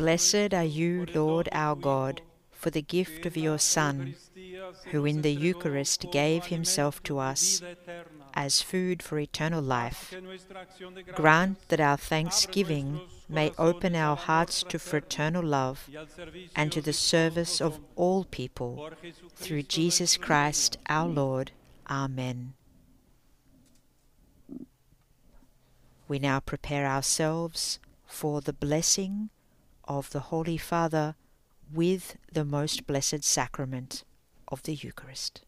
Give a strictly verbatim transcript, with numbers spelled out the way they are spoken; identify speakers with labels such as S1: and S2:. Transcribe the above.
S1: Blessed are you, Lord our God, for the gift of your Son, who in the Eucharist gave himself to us as food for eternal life. Grant that our thanksgiving may open our hearts to fraternal love and to the service of all people, through Jesus Christ our Lord. Amen. We now prepare ourselves for the blessing of the Holy Father with the Most Blessed Sacrament of the Eucharist.